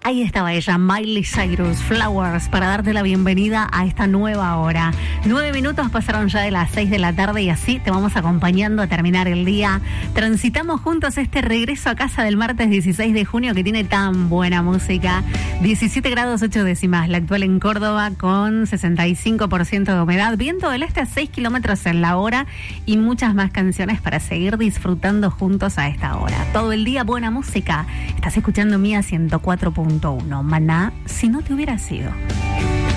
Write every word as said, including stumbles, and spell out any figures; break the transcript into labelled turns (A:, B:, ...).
A: Ahí estaba ella, Miley Cyrus, Flowers, para darte la bienvenida a esta nueva hora. Nueve minutos pasaron ya de las seis de la tarde y así te vamos acompañando a terminar el día. Transitamos juntos este regreso a casa del martes dieciséis de junio que tiene tan buena música. diecisiete grados ocho décimas, la actual en Córdoba con sesenta y cinco por ciento de humedad. Viento del este a seis kilómetros en la hora y muchas más canciones para seguir disfrutando juntos a esta hora. Todo el día buena música. Estás escuchando Mía ciento cuatro punto uno. Maná, si no te hubiera sido.